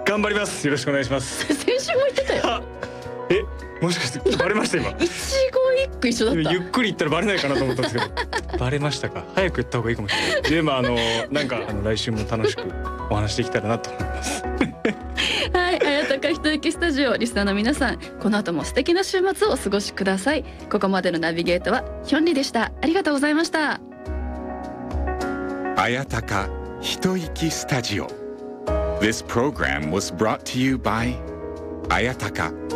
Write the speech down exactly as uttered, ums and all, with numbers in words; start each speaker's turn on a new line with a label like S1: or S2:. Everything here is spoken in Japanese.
S1: 頑張ります。よろしくお願いします。
S2: 先週も言ってたよ。
S1: え、もしかしてバレました今。
S2: 一期一句一緒だった。
S1: ゆっくり言ったらバレないかなと思ったんですけどバレましたか。早く言った方がいいかもしれない。でもあのなんかあの来週も楽しくお話できたらなと思います
S2: はい、綾鷹ひといきスタジオリスナーの皆さん、この後も素敵な週末をお過ごしください。ここまでのナビゲートはヒョンリでした。ありがとうございました。
S3: 綾鷹ひといきスタジオ This program was brought to you by 綾鷹